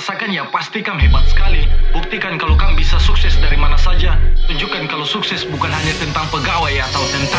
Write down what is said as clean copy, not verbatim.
rasakan ya pasti Kam hebat sekali. Buktikan kalau Kam bisa sukses dari mana saja. Tunjukkan kalau sukses bukan hanya tentang pegawai atau tentang